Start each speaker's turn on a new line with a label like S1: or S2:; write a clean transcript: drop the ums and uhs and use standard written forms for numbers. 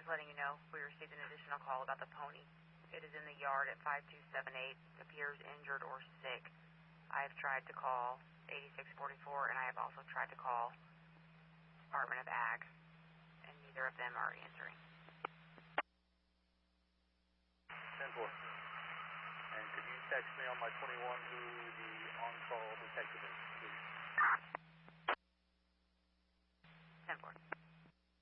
S1: letting you know we received an additional call about the pony. It is in the yard at 5278. Appears injured or sick. I have tried to call 8644, and I have also tried to call Department of Ag, and neither of them are answering.
S2: 10-4. And could you text me on my 21 who the on-call detective is, please?
S1: 10-4.